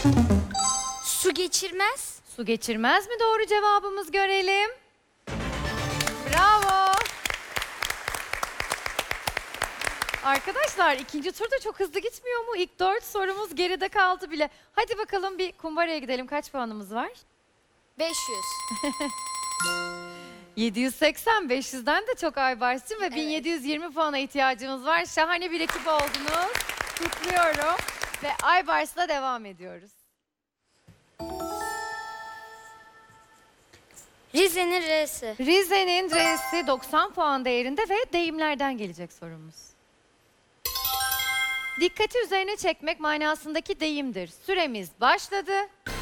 Su geçirmez. Su geçirmez mi doğru cevabımız, görelim. Bravo. Arkadaşlar ikinci turda çok hızlı gitmiyor mu? İlk 4 sorumuz geride kaldı bile. Hadi bakalım bir kumbaraya gidelim. Kaç puanımız var? 500. 780, 500'den de çok Aybars'cığım ve 1720 puana ihtiyacımız var. Şahane bir ekip oldunuz. Kutluyorum. Ve Aybars'la devam ediyoruz. Rize'nin R'si. Rize'nin R'si 90 puan değerinde ve deyimlerden gelecek sorumuz. Dikkati üzerine çekmek manasındaki deyimdir. Süremiz başladı.